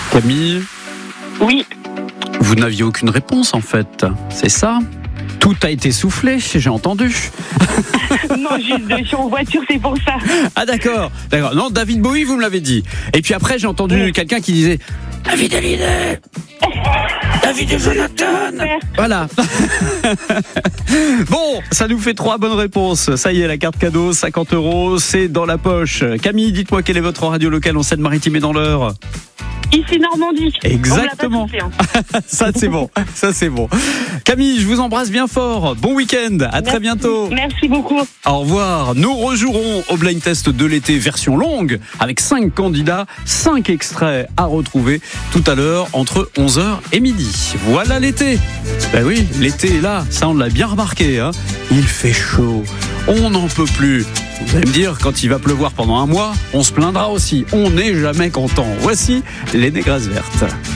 Camille, Oui. vous n'aviez aucune réponse en fait, c'est ça? Tout a été soufflé, j'ai entendu. Non, juste je suis en voiture, c'est pour ça. Ah d'accord. Non, David Bowie, vous me l'avez dit. Et puis après, j'ai entendu quelqu'un qui disait David Hallyday, David et Jonathan. Voilà. Bon, ça nous fait 3 bonnes réponses. Ça y est, la carte cadeau, 50 €, c'est dans la poche. Camille, dites-moi quelle est votre radio locale en Seine-Maritime et dans l'Eure? Ici, Normandie. Exactement. On me l'a pas touché, hein. Ça c'est bon. Camille, je vous embrasse bien fort. Bon week-end. À très bientôt. Merci beaucoup. Au revoir. Nous rejouerons au blind test de l'été version longue avec 5 candidats, 5 extraits à retrouver tout à l'heure entre 11h et midi. Voilà l'été. Ben oui, l'été est là. Ça, on l'a bien remarqué, hein. Il fait chaud. On n'en peut plus. Vous allez me dire, quand il va pleuvoir pendant un mois, on se plaindra aussi. On n'est jamais content. Voici les Négresses vertes.